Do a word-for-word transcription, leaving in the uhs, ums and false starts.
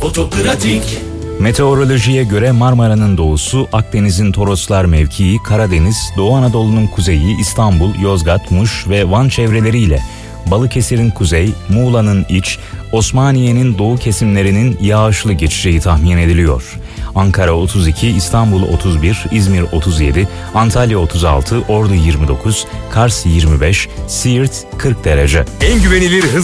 Otopratik. Meteorolojiye göre Marmara'nın doğusu, Akdeniz'in Toroslar mevkii, Karadeniz, Doğu Anadolu'nun kuzeyi, İstanbul, Yozgat, Muş ve Van çevreleriyle Balıkesir'in kuzey, Muğla'nın iç, Osmaniye'nin doğu kesimlerinin yağışlı geçeceği tahmin ediliyor. Ankara otuz iki, İstanbul otuz bir, İzmir otuz yedi, Antalya otuz altı, Ordu yirmi dokuz, Kars yirmi beş, Siirt kırk derece. En güvenilir hız